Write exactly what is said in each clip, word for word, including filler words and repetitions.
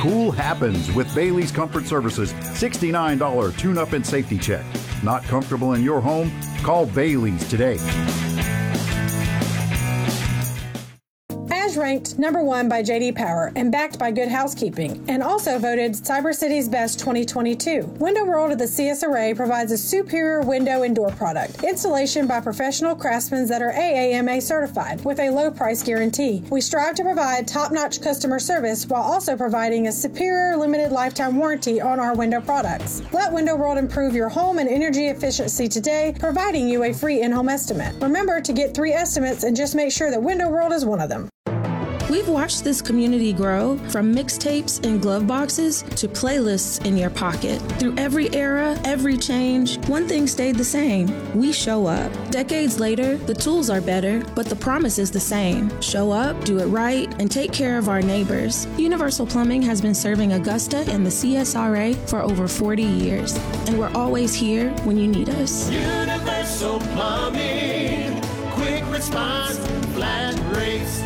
Cool happens with Bailey's Comfort Services sixty-nine dollars tune-up and safety check. Not comfortable in your home? Call Bailey's today. As ranked number one by J D Power and backed by Good Housekeeping, and also voted Cyber City's Best twenty twenty-two. Window World of the C S R A provides a superior window and door product. Installation by professional craftsmen that are A A M A certified with a low price guarantee. We strive to provide top-notch customer service while also providing a superior limited lifetime warranty on our window products. Let Window World improve your home and energy efficiency today, providing you a free in-home estimate. Remember to get three estimates and just make sure that Window World is one of them. We've watched this community grow from mixtapes and glove boxes to playlists in your pocket. Through every era, every change, one thing stayed the same. We show up. Decades later, the tools are better, but the promise is the same. Show up, do it right, and take care of our neighbors. Universal Plumbing has been serving Augusta and the C S R A for over forty years, and we're always here when you need us. Universal Plumbing, quick response, flat rates.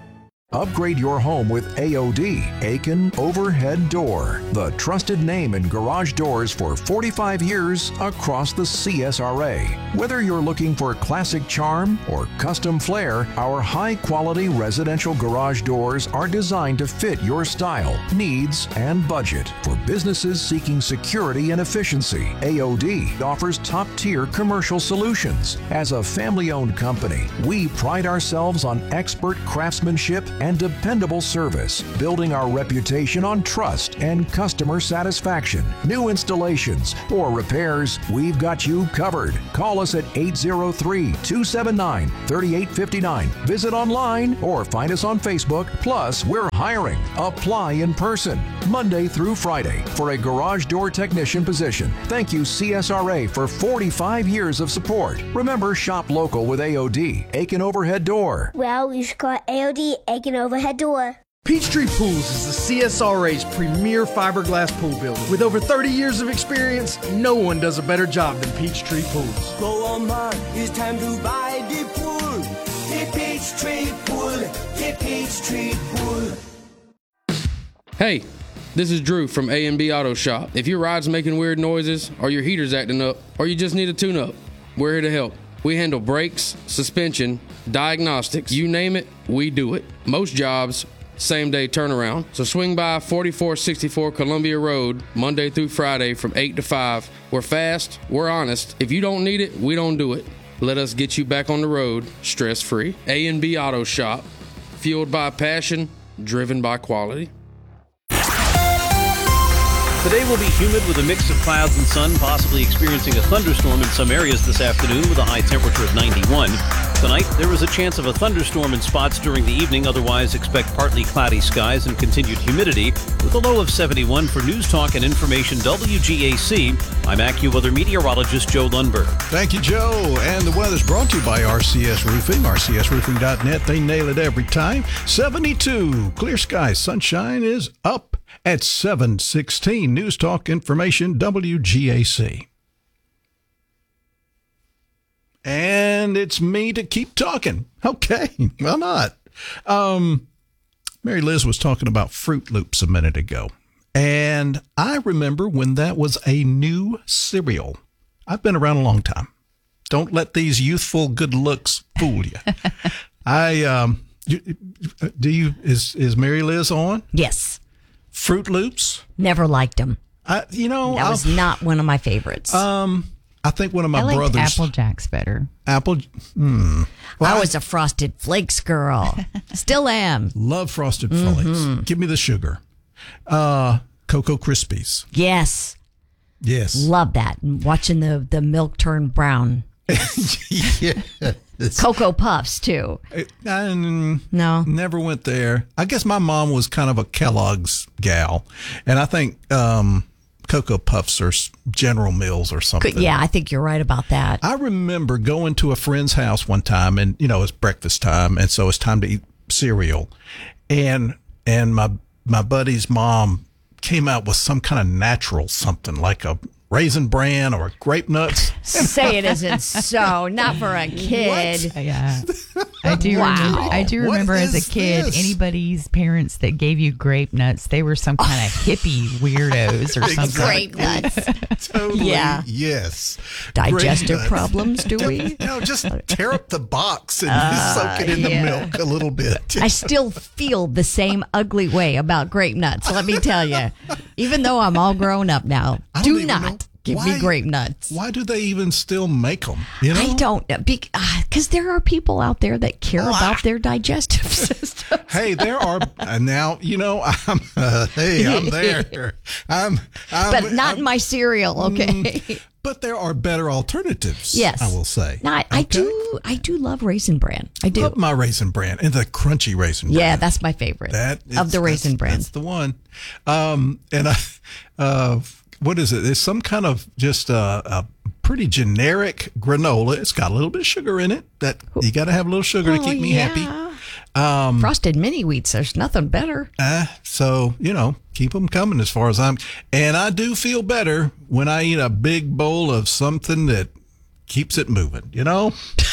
Upgrade your home with A O D, Aiken Overhead Door, the trusted name in garage doors for forty-five years across the C S R A. Whether you're looking for classic charm or custom flair, our high-quality residential garage doors are designed to fit your style, needs, and budget. For businesses seeking security and efficiency, A O D offers top-tier commercial solutions. As a family-owned company, we pride ourselves on expert craftsmanship and dependable service, building our reputation on trust and customer satisfaction. New installations or repairs, we've got you covered. Call us at eight zero three, two seven nine, three eight five nine. Visit online or find us on Facebook. Plus, we're hiring. Apply in person, Monday through Friday, for a garage door technician position. Thank you, C S R A, for forty-five years of support. Remember, shop local with A O D, Aiken Overhead Door. Well, you should call A O D Aiken Overhead Door. Peachtree Pools is the C S R A's premier fiberglass pool builder. With over thirty years of experience, no one does a better job than Peachtree Pools. Go on, man, it's time to buy the pool. The Peachtree Pool, the Peachtree Pool. Hey, this is Drew from A and B Auto Shop. If your ride's making weird noises, or your heater's acting up, or you just need a tune-up, we're here to help. We handle brakes, suspension, diagnostics, you name it, we do it. Most jobs, same day turnaround. So swing by forty-four sixty-four Columbia Road, Monday through Friday from eight to five. We're fast, we're honest. If you don't need it, we don't do it. Let us get you back on the road, stress-free. A and B Auto Shop, fueled by passion, driven by quality. Today will be humid with a mix of clouds and sun, possibly experiencing a thunderstorm in some areas this afternoon with a high temperature of ninety-one. Tonight, there is a chance of a thunderstorm in spots during the evening. Otherwise, expect partly cloudy skies and continued humidity with a low of seventy-one. For News Talk and Information W G A C, I'm AccuWeather meteorologist Joe Lundberg. Thank you, Joe. And the weather's brought to you by R C S Roofing. R C S Roofing dot net. They nail it every time. seventy-two. Clear skies. Sunshine is up at seven sixteen. News Talk Information W G A C. And it's me to keep talking. Okay, why not? Um, Mary Liz was talking about Fruit Loops a minute ago. And I remember when that was a new cereal. I've been around a long time. Don't let these youthful good looks fool you. I, um, do you, is, is Mary Liz on? Yes. Fruit Loops? Never liked them. I, you know, that was I'll, not one of my favorites. Um, I think one of my I liked brothers. Apple Jacks better. Apple. Hmm. Well, I was a Frosted Flakes girl. Still am. Love Frosted Flakes. Mm-hmm. Give me the sugar. Uh, Cocoa Krispies. Yes. Yes. Love that. Watching the, the milk turn brown. Yeah. Cocoa Puffs, too. I, no. Never went there. I guess my mom was kind of a Kellogg's gal. And I think um, Cocoa Puffs are General Mills or something. Yeah, I think you're right about that. I remember going to a friend's house one time, and, you know, it's breakfast time, and so it's time to eat cereal. And and my my buddy's mom came out with some kind of natural something, like a Raisin Bran or Grape Nuts. Say it isn't so. Not for a kid. What? Yeah. I do Wow. remember I do remember What as a is kid, this? anybody's parents that gave you grape nuts, they were some kind of hippie weirdos or something. Grape nuts. Totally. Yeah. Yes. Digestive Grape nuts. problems, do we? You know, just tear up the box and Uh, soak it in yeah. the milk a little bit. I still feel the same ugly way about grape nuts, let me tell you. Even though I'm all grown up now, I don't do even know not give why- me grape nuts. Why do they even still make them? You know? I don't know. Because there are people out there that care Oh, about I- their digestive system. Hey, there are uh, now. You know, I'm. Uh, hey, I'm there. I'm. I'm But not I'm, in my cereal, okay? But there are better alternatives. Yes. I will say. No, I, I Okay? do. I do love Raisin Bran. I do. Love my Raisin Bran and the crunchy Raisin Bran. Yeah, that's my favorite That is, of the Raisin that's, Bran. That's the one. Um, and I, uh, what is it? It's some kind of just uh, a pretty generic granola. It's got a little bit of sugar in it. That you got to have a little sugar to Oh, keep me yeah. happy. Um, Frosted mini wheats. There's nothing better. Uh, so, you know, keep them coming as far as I'm. And I do feel better when I eat a big bowl of something that keeps it moving, you know?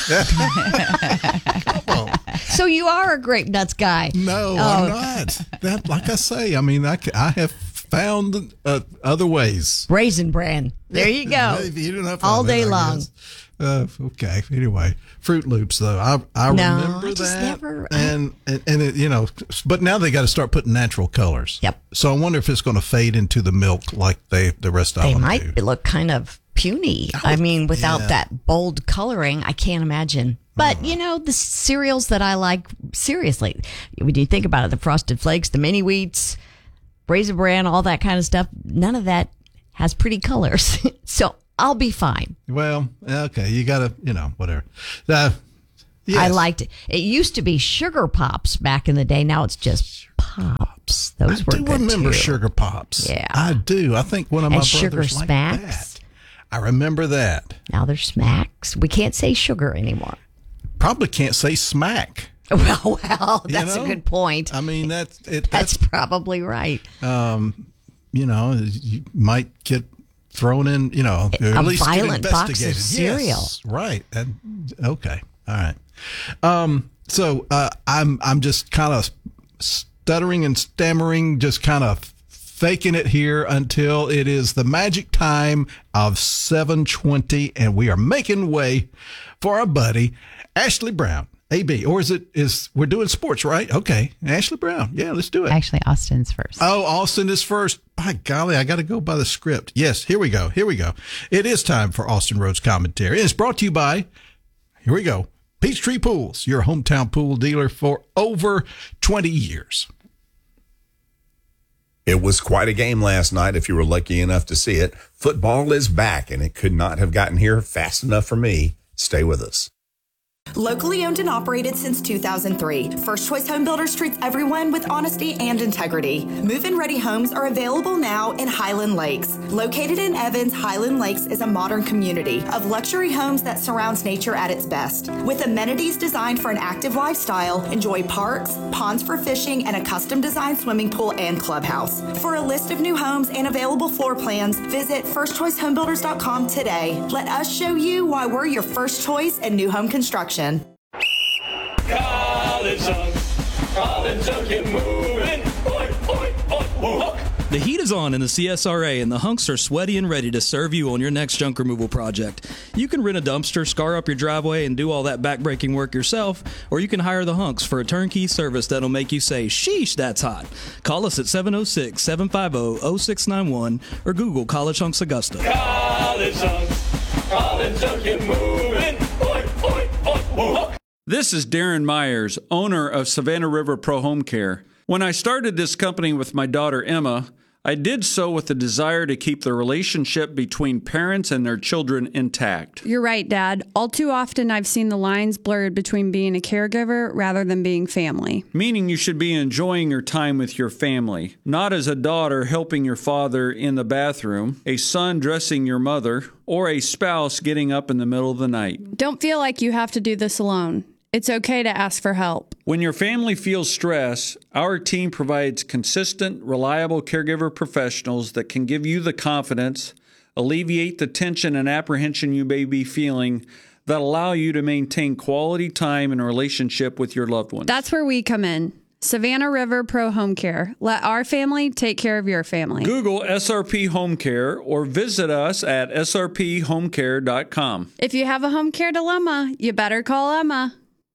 Come on. So you are a grape nuts guy. No, Oh. I'm not. That, like I say, I mean, I, ca- I have found uh, other ways. Raisin Bran. There you go. I've eaten enough All of it, day I long. guess. Uh, okay. Anyway, Fruit Loops though, I I No, remember I just that, never- and and, and it, you know, but now they got to start putting natural colors. Yep. So I wonder if it's going to fade into the milk like they the rest of They them might do. look kind of puny. I mean, without yeah. that bold coloring, I can't imagine. But, you know, the cereals that I like, seriously, when you think about it, the Frosted Flakes, the mini wheats, Raisin Bran, all that kind of stuff, none of that has pretty colors. So I'll be fine. Well, okay, you got to, you know, whatever. Uh, yes. I liked it. It used to be Sugar Pops back in the day. Now it's just Pops. Those I were do good remember too. Sugar Pops. Yeah. I do. I think one of my And brothers Sugar liked Smacks. that. I remember that. Now they're Smacks. We can't say sugar anymore. Probably can't say smack. Well, well, You that's know? a good point. I mean, that's it. That's probably right. um, you know, you might get thrown in, you know, or A at least get violent box of investigated. cereal. Yes, right. And, okay. All right. Um, so uh, I'm I'm just kind of stuttering and stammering, just kind of faking it here until it is the magic time of seven twenty, and we are making way for our buddy Ashley Brown. A B, or is it is we're doing sports, right? Okay, Ashley Brown. Yeah, let's do it. Actually, Austin's first. Oh, Austin is first. By golly, I got to go by the script. Yes, here we go. Here we go. It is time for Austin Rhodes commentary. It's brought to you by, here we go, Peachtree Pools, your hometown pool dealer for over twenty years. It was quite a game last night if you were lucky enough to see it. Football is back, and it could not have gotten here fast enough for me. Stay with us. Locally owned and operated since two thousand three, First Choice Home Builders treats everyone with honesty and integrity. Move-in ready homes are available now in Highland Lakes. Located in Evans, Highland Lakes is a modern community of luxury homes that surrounds nature at its best. With amenities designed for an active lifestyle, enjoy parks, ponds for fishing, and a custom-designed swimming pool and clubhouse. For a list of new homes and available floor plans, visit first choice home builders dot com today. Let us show you why we're your first choice in new home construction. College Hunks, College Hunk, get moving. Oi, oi, oi, oi. The heat is on in the C S R A, and the hunks are sweaty and ready to serve you on your next junk removal project. You can rent a dumpster, scar up your driveway, and do all that backbreaking work yourself, or you can hire the hunks for a turnkey service that'll make you say, sheesh, that's hot. Call us at seven oh six, seven five oh, oh six nine one or Google College Hunks Augusta. College Hunks, College Hunk, get moving. Oi, oi, oi, oi. This is Darren Myers, owner of Savannah River Pro Home Care. When I started this company with my daughter Emma, I did so with the desire to keep the relationship between parents and their children intact. You're right, Dad. All too often I've seen the lines blurred between being a caregiver rather than being family. Meaning you should be enjoying your time with your family, not as a daughter helping your father in the bathroom, a son dressing your mother, or a spouse getting up in the middle of the night. Don't feel like you have to do this alone. It's okay to ask for help. When your family feels stress, our team provides consistent, reliable caregiver professionals that can give you the confidence, alleviate the tension and apprehension you may be feeling, that allow you to maintain quality time and relationship with your loved ones. That's where we come in. Savannah River Pro Home Care. Let our family take care of your family. Google S R P Home Care or visit us at S R P home care dot com. If you have a home care dilemma, you better call Emma.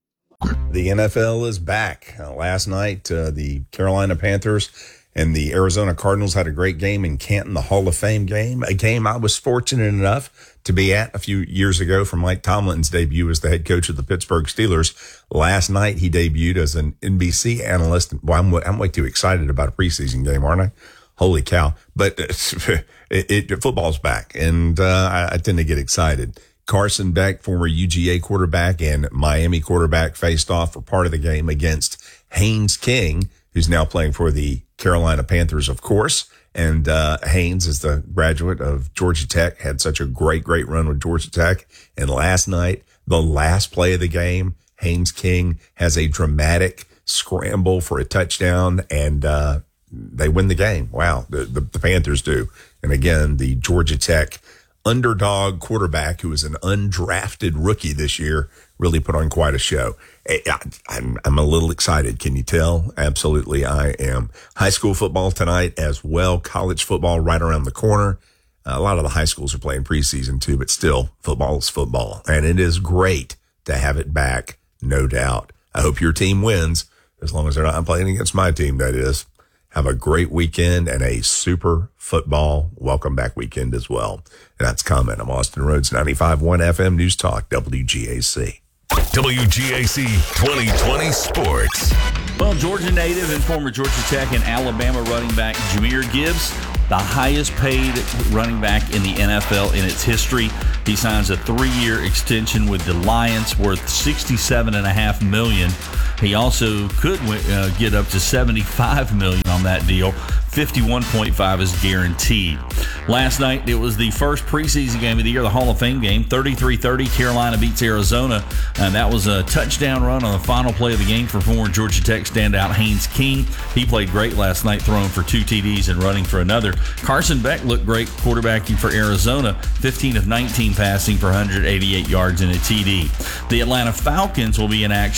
The N F L is back. Uh, last night, uh, the Carolina Panthers and the Arizona Cardinals had a great game in Canton, the Hall of Fame game, a game I was fortunate enough to be at a few years ago for Mike Tomlin's debut as the head coach of the Pittsburgh Steelers. Last night, he debuted as an N B C analyst. Well, I'm, I'm way too excited about a preseason game, aren't I? Holy cow. But it, it, football's back, and uh, I, I tend to get excited. Carson Beck, former U G A quarterback and Miami quarterback, faced off for part of the game against Haynes King, who's now playing for the Carolina Panthers, of course. And uh, Haynes is the graduate of Georgia Tech, had such a great, great run with Georgia Tech. And last night, the last play of the game, Haynes King has a dramatic scramble for a touchdown, and uh, they win the game. Wow, the, the, the Panthers do. And again, the Georgia Tech underdog quarterback, who is an undrafted rookie this year, really put on quite a show. I, I'm, I'm a little excited. Can you tell? Absolutely, I am. High school football tonight as well. College football right around the corner. A lot of the high schools are playing preseason too, but still, football is football. And it is great to have it back, no doubt. I hope your team wins, as long as they're not playing against my team, that is. Have a great weekend and a super football welcome back weekend as well. And that's coming. I'm Austin Rhodes, ninety-five point one F M News Talk, W G A C. W G A C twenty twenty Sports. Well, Georgia native and former Georgia Tech and Alabama running back Jahmyr Gibbs, the highest paid running back in the N F L in its history. He signs a three-year extension with the Lions worth sixty-seven point five million dollars. He also could uh, get up to seventy-five million dollars on that deal. fifty-one point five is guaranteed. Last night, it was the first preseason game of the year, the Hall of Fame game. thirty-three thirty, Carolina beats Arizona. And that was a touchdown run on the final play of the game for former Georgia Tech standout Haynes King. He played great last night, throwing for two T Ds and running for another. Carson Beck looked great quarterbacking for Arizona, fifteen of nineteen passing for one hundred eighty-eight yards and a T D. The Atlanta Falcons will be in action